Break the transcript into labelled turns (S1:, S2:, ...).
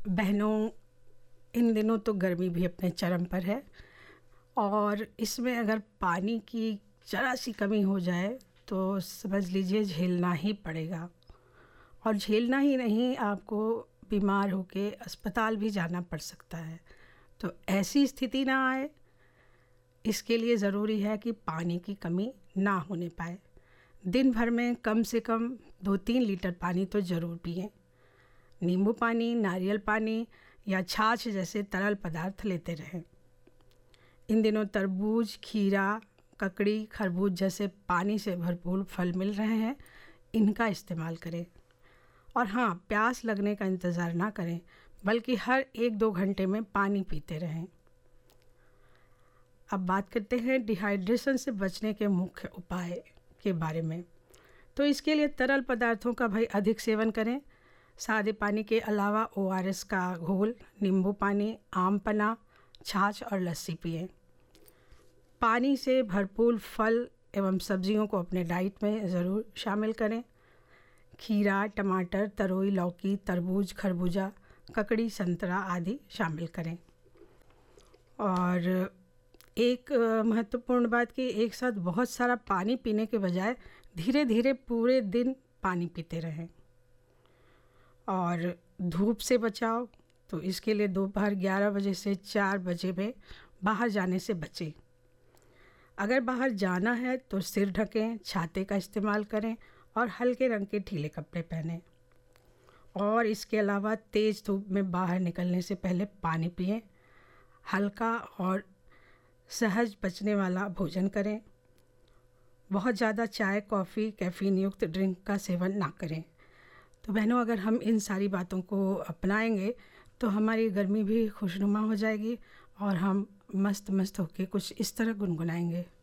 S1: बहनों, इन दिनों तो गर्मी भी अपने चरम पर है और इसमें अगर पानी की ज़रा सी कमी हो जाए तो समझ लीजिए झेलना ही पड़ेगा। और झेलना ही नहीं, आपको बीमार होके अस्पताल भी जाना पड़ सकता है। तो ऐसी स्थिति ना आए, इसके लिए ज़रूरी है कि पानी की कमी ना होने पाए। दिन भर में कम से कम 2-3 लीटर पानी तो ज़रूर पिएं। नींबू पानी, नारियल पानी या छाछ जैसे तरल पदार्थ लेते रहें। इन दिनों तरबूज, खीरा, ककड़ी, खरबूज जैसे पानी से भरपूर फल मिल रहे हैं, इनका इस्तेमाल करें। और हाँ, प्यास लगने का इंतज़ार ना करें, बल्कि हर 1-2 घंटे में पानी पीते रहें। अब बात करते हैं डिहाइड्रेशन से बचने के मुख्य उपाय के बारे में। तो इसके लिए तरल पदार्थों का भाई अधिक सेवन करें। सादे पानी के अलावा ORS का घोल, नींबू पानी, आम पन्ना, छाछ और लस्सी पिएं। पानी से भरपूर फल एवं सब्जियों को अपने डाइट में ज़रूर शामिल करें। खीरा, टमाटर, तरोई, लौकी, तरबूज, खरबूजा, ककड़ी, संतरा आदि शामिल करें। और एक महत्वपूर्ण बात कि एक साथ बहुत सारा पानी पीने के बजाय धीरे धीरे पूरे दिन पानी पीते रहें। और धूप से बचाव, तो इसके लिए दोपहर 11 बजे से 4 बजे में बाहर जाने से बचें। अगर बाहर जाना है तो सिर ढकें, छाते का इस्तेमाल करें और हल्के रंग के ढीले कपड़े पहनें। और इसके अलावा तेज़ धूप में बाहर निकलने से पहले पानी पिएं। हल्का और सहज पचने वाला भोजन करें। बहुत ज़्यादा चाय, कॉफ़ी, कैफ़ीन युक्त ड्रिंक का सेवन ना करें। तो बहनों, अगर हम इन सारी बातों को अपनाएंगे तो हमारी गर्मी भी खुशनुमा हो जाएगी और हम मस्त मस्त होके कुछ इस तरह गुनगुनाएंगे।